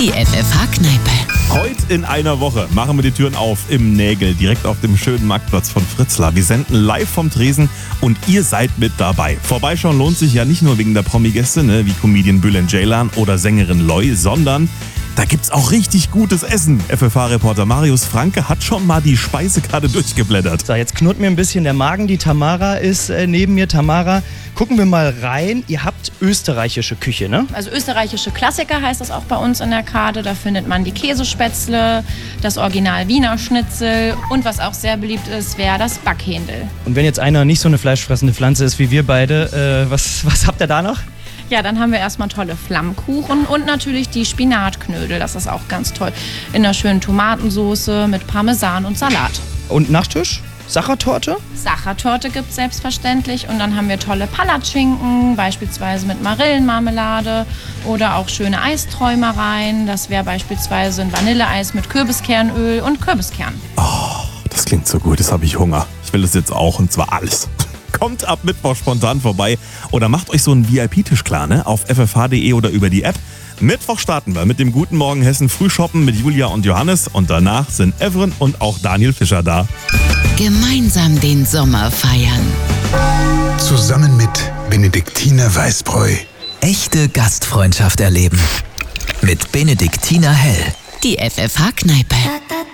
Die FFH-Kneipe. Heute in einer Woche machen wir die Türen auf im Nägel, direkt auf dem schönen Marktplatz von Fritzlar. Wir senden live vom Tresen und ihr seid mit dabei. Vorbeischauen lohnt sich ja nicht nur wegen der Promi-Gäste, wie Comedian Bülent Ceylan oder Sängerin Loy, sondern da gibt's auch richtig gutes Essen. FFH-Reporter Marius Franke hat schon mal die Speisekarte durchgeblättert. So, jetzt knurrt mir ein bisschen der Magen. Die Tamara ist neben mir. Tamara, gucken wir mal rein. Ihr habt österreichische Küche, ne? Also österreichische Klassiker heißt das auch bei uns in der Karte. Da findet man die Käsespätzle, das Original Wiener Schnitzel und was auch sehr beliebt ist, wäre das Backhändel. Und wenn jetzt einer nicht so eine fleischfressende Pflanze ist wie wir beide, was habt ihr da noch? Ja, dann haben wir erstmal tolle Flammkuchen und natürlich die Spinatknödel. Das ist auch ganz toll. In einer schönen Tomatensoße mit Parmesan und Salat. Und Nachtisch? Sachertorte? Sachertorte gibt es selbstverständlich. Und dann haben wir tolle Palatschinken, beispielsweise mit Marillenmarmelade oder auch schöne Eisträumereien. Das wäre beispielsweise ein Vanilleeis mit Kürbiskernöl und Kürbiskern. Oh, das klingt so gut, jetzt habe ich Hunger. Ich will das jetzt auch und zwar alles. Kommt ab Mittwoch spontan vorbei oder macht euch so einen VIP-Tisch klar, auf ffh.de oder über die App. Mittwoch starten wir mit dem Guten Morgen Hessen Frühshoppen mit Julia und Johannes und danach sind Evren und auch Daniel Fischer da. Gemeinsam den Sommer feiern. Zusammen mit Benediktiner Weißbräu. Echte Gastfreundschaft erleben. Mit Benediktiner Hell. Die FFH-Kneipe.